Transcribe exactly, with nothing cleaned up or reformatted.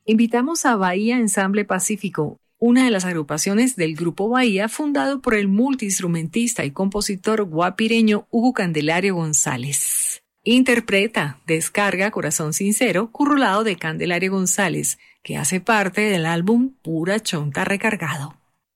Invitamos a Bahía Ensamble Pacífico, una de las agrupaciones del Grupo Bahía, fundado por el multiinstrumentista y compositor guapireño Hugo Candelario González. Interpreta Descarga Corazón Sincero, currulado de Candelario González, que hace parte del álbum Pura Chonta Recargado.